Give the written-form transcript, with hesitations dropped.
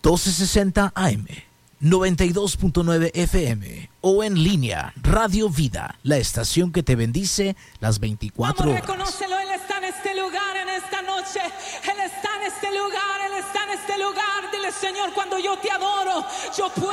1260 AM, 92.9 FM o en línea, Radio Vida, la estación que te bendice las 24 horas. Reconócelo, Él está en este lugar, en esta noche. Él está en este lugar, Él está en este lugar. Dile, Señor, cuando yo te adoro, yo puedo